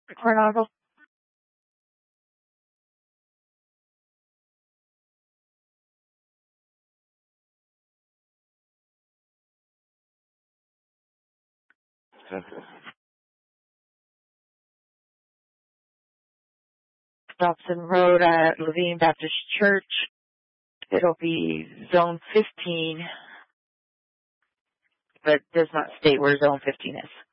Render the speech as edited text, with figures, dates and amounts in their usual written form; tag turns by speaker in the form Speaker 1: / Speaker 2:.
Speaker 1: Coronado. Dobson Road at Levine Baptist Church. It'll be zone 15, but does not state where zone 15 is.